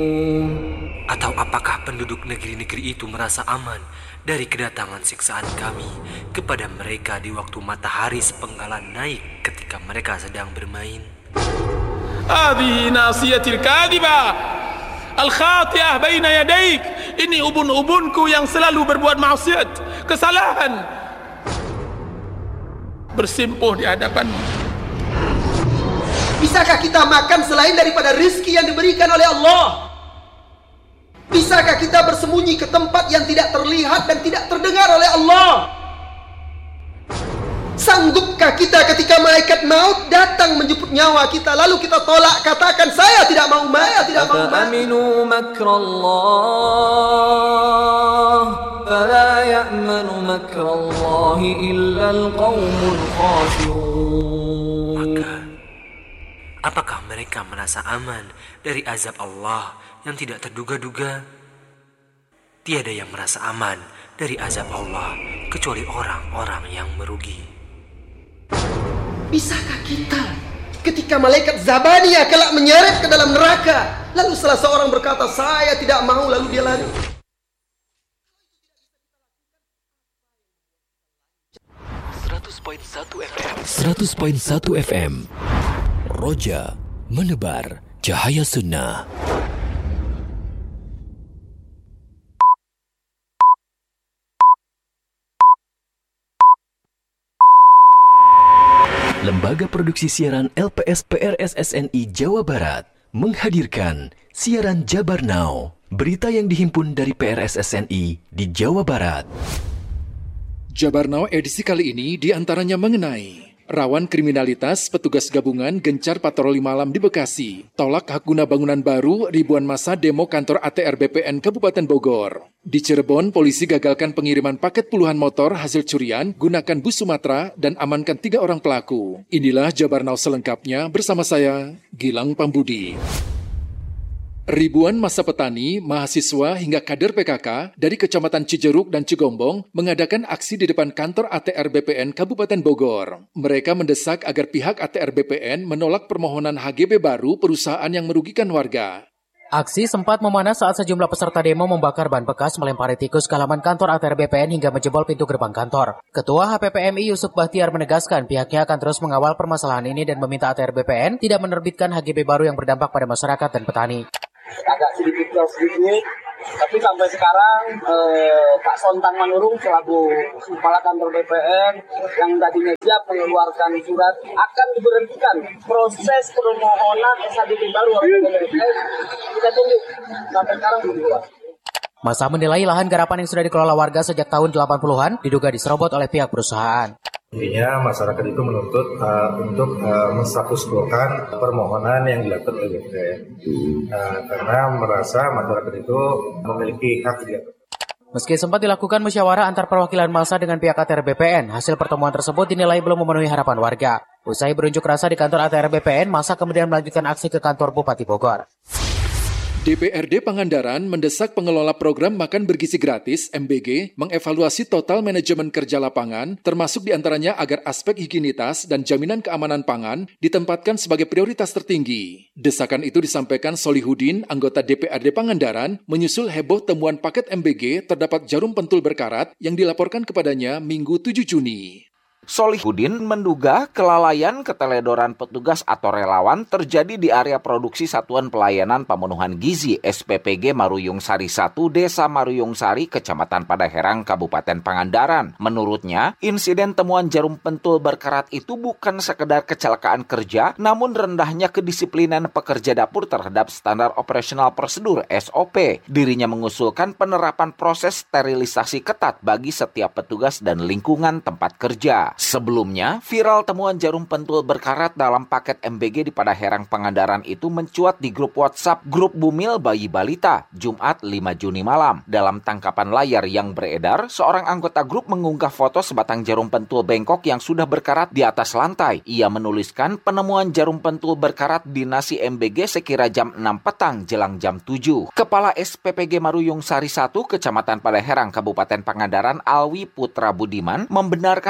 Atau apakah penduduk negeri-negeri itu merasa aman dari kedatangan siksaan kami kepada mereka di waktu matahari sepenggalan naik ketika mereka sedang bermain? هذه ناصيتي الكاذبة الخاطئة بين يديك. Ini ubun-ubunku yang selalu berbuat maksiat, kesalahan, bersimpuh di hadapanmu. Bisakah kita makan selain daripada rezeki yang diberikan oleh Allah? Bisakah kita bersembunyi ke tempat yang tidak terlihat dan tidak terdengar oleh Allah? Sanggupkah kita ketika malaikat maut datang menjemput nyawa kita, lalu kita tolak, katakan saya tidak mau mati, tidak mau mati? Aminu makrallah fala ya'manu makrallahi illa alqaumul khasirun. Apakah mereka merasa aman dari azab Allah yang tidak terduga-duga? Tiada yang merasa aman dari azab Allah kecuali orang-orang yang merugi. Bisakah kita ketika malaikat Zabaniyah kelak menyeret ke dalam neraka, lalu salah seorang berkata saya tidak mau, lalu dia lari? 100.1 FM Roja menebar cahaya sunnah. Lembaga Produksi Siaran LPS PRSSNI Jawa Barat menghadirkan siaran Jabar Now, berita yang dihimpun dari PRSSNI di Jawa Barat. Jabar Now edisi kali ini diantaranya mengenai rawan kriminalitas, petugas gabungan gencar patroli malam di Bekasi. Tolak hak guna bangunan baru, ribuan massa demo kantor ATR BPN Kabupaten Bogor. Di Cirebon, polisi gagalkan pengiriman paket puluhan motor hasil curian, gunakan bus Sumatera, dan amankan 3 orang pelaku. Inilah Jabar Now selengkapnya bersama saya, Gilang Pambudi. Ribuan massa petani, mahasiswa hingga kader PKK dari Kecamatan Cijeruk dan Cigombong mengadakan aksi di depan kantor ATR BPN Kabupaten Bogor. Mereka mendesak agar pihak ATR BPN menolak permohonan HGB baru perusahaan yang merugikan warga. Aksi sempat memanas saat sejumlah peserta demo membakar ban bekas, melempari tikus ke halaman kantor ATR BPN hingga menjebol pintu gerbang kantor. Ketua HPPMI Yusuf Bahtiar menegaskan pihaknya akan terus mengawal permasalahan ini dan meminta ATR BPN tidak menerbitkan HGB baru yang berdampak pada masyarakat dan petani. Agak sedikit, tapi sampai sekarang Pak Sontang Manurung selaku kepala kantor BPN yang tadinya siap mengeluarkan surat akan diberhentikan proses permohonan SHGB baru oleh BPN. Kita tunggu sampai sekarang belum keluar. Masa menilai lahan garapan yang sudah dikelola warga sejak tahun 80-an diduga diserobot oleh pihak perusahaan. Intinya masyarakat itu menuntut untuk menstatuskan permohonan yang dilakukan oleh BPN karena merasa masyarakat itu memiliki hak diatur. Meski sempat dilakukan musyawarah antar perwakilan massa dengan pihak ATR BPN, hasil pertemuan tersebut dinilai belum memenuhi harapan warga. Usai berunjuk rasa di kantor ATR BPN, massa kemudian melanjutkan aksi ke kantor Bupati Bogor. DPRD Pangandaran mendesak pengelola program makan bergizi gratis (MBG) mengevaluasi total manajemen kerja lapangan, termasuk diantaranya agar aspek higienitas dan jaminan keamanan pangan ditempatkan sebagai prioritas tertinggi. Desakan itu disampaikan Solihudin, anggota DPRD Pangandaran, menyusul heboh temuan paket MBG terdapat jarum pentul berkarat yang dilaporkan kepadanya Minggu 7 Juni. Solihudin menduga kelalaian keteledoran petugas atau relawan terjadi di area produksi Satuan Pelayanan Pemenuhan Gizi SPPG Maruyung Sari 1, Desa Maruyung Sari, Kecamatan Padaherang, Kabupaten Pangandaran. Menurutnya, insiden temuan jarum pentul berkarat itu bukan sekedar kecelakaan kerja, namun rendahnya kedisiplinan pekerja dapur terhadap standar operasional prosedur SOP. Dirinya mengusulkan penerapan proses sterilisasi ketat bagi setiap petugas dan lingkungan tempat kerja. Sebelumnya, viral temuan jarum pentul berkarat dalam paket MBG di Padaherang Pangandaran itu mencuat di grup WhatsApp Grup Bumil Bayi Balita, Jumat 5 Juni malam. Dalam tangkapan layar yang beredar, seorang anggota grup mengunggah foto sebatang jarum pentul bengkok yang sudah berkarat di atas lantai. Ia menuliskan penemuan jarum pentul berkarat di nasi MBG sekira jam 6 petang jelang jam 7. Kepala SPPG Maruyung Sari 1, Kecamatan Padaherang, Kabupaten Pangandaran, Alwi Putra Budiman, membenarkan adanya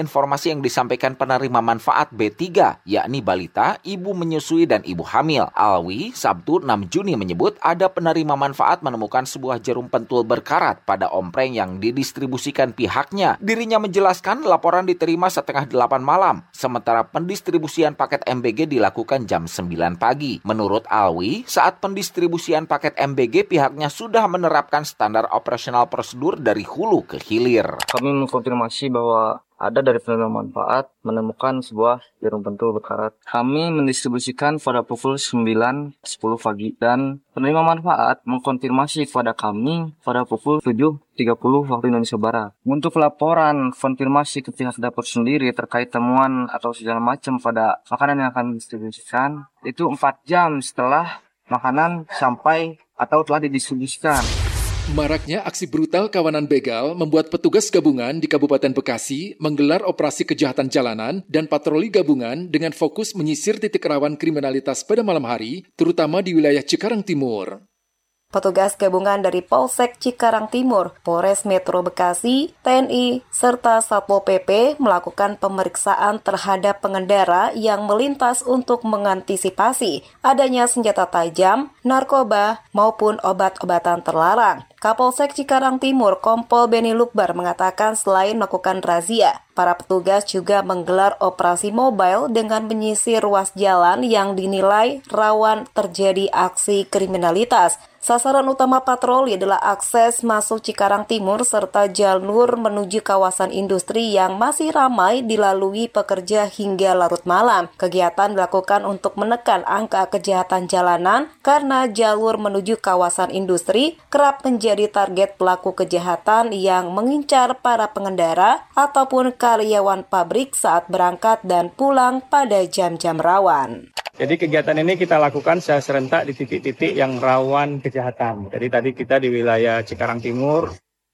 informasi yang disampaikan penerima manfaat B3, yakni balita, ibu menyusui, dan ibu hamil. Alwi, Sabtu 6 Juni menyebut ada penerima manfaat menemukan sebuah jarum pentul berkarat pada ompreng yang didistribusikan pihaknya. Dirinya menjelaskan laporan diterima setengah 8 malam, sementara pendistribusian paket MBG dilakukan jam 9 pagi. Menurut Alwi, saat pendistribusian paket MBG pihaknya sudah menerapkan standar operasional prosedur dari hulu ke hilir. Kami mengkonfirmasi bahwa ada dari penerima manfaat menemukan sebuah jarum pentul berkarat. Kami mendistribusikan pada pukul 9.10 pagi dan penerima manfaat mengkonfirmasi kepada kami pada pukul 7.30 waktu Indonesia Barat. Untuk laporan konfirmasi ke pihak dapur sendiri terkait temuan atau segala macam pada makanan yang akan didistribusikan itu 4 jam setelah makanan sampai atau telah didistribusikan. Maraknya aksi brutal kawanan begal membuat petugas gabungan di Kabupaten Bekasi menggelar operasi kejahatan jalanan dan patroli gabungan dengan fokus menyisir titik rawan kriminalitas pada malam hari, terutama di wilayah Cikarang Timur. Petugas gabungan dari Polsek Cikarang Timur, Polres Metro Bekasi, TNI, serta Satpol PP melakukan pemeriksaan terhadap pengendara yang melintas untuk mengantisipasi adanya senjata tajam, narkoba, maupun obat-obatan terlarang. Kapolsek Cikarang Timur, Kompol Beni Lukbar mengatakan selain melakukan razia, para petugas juga menggelar operasi mobile dengan menyisir ruas jalan yang dinilai rawan terjadi aksi kriminalitas. Sasaran utama patroli adalah akses masuk Cikarang Timur serta jalur menuju kawasan industri yang masih ramai dilalui pekerja hingga larut malam. Kegiatan dilakukan untuk menekan angka kejahatan jalanan karena jalur menuju kawasan industri kerap menjadi target pelaku kejahatan yang mengincar para pengendara ataupun karyawan pabrik saat berangkat dan pulang pada jam-jam rawan. Jadi kegiatan ini kita lakukan secara serentak di titik-titik yang rawan kejahatan. Jadi tadi kita di wilayah Cikarang Timur.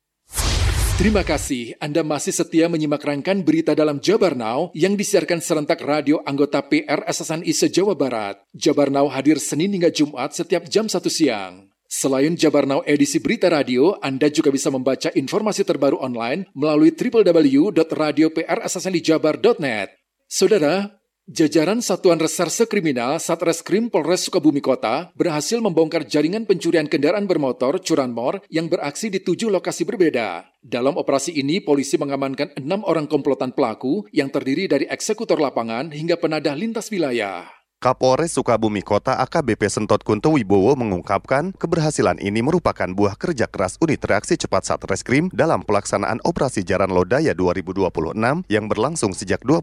Terima kasih Anda masih setia menyimak rangkaian berita dalam Jabar Now yang disiarkan serentak radio anggota PR SSNI se-Jawa Barat. Jabar Now hadir Senin hingga Jumat setiap jam 1 siang. Selain Jabar Now edisi berita radio, Anda juga bisa membaca informasi terbaru online melalui www.radioprssnijabar.net. Saudara, jajaran Satuan Reserse Kriminal Satreskrim Polres Sukabumi Kota berhasil membongkar jaringan pencurian kendaraan bermotor curanmor yang beraksi di 7 lokasi berbeda. Dalam operasi ini, polisi mengamankan 6 orang komplotan pelaku yang terdiri dari eksekutor lapangan hingga penadah lintas wilayah. Kapolres Sukabumi Kota AKBP Sentot Kunto Wibowo mengungkapkan keberhasilan ini merupakan buah kerja keras unit reaksi cepat Satreskrim dalam pelaksanaan operasi Jaran Lodaya 2026 yang berlangsung sejak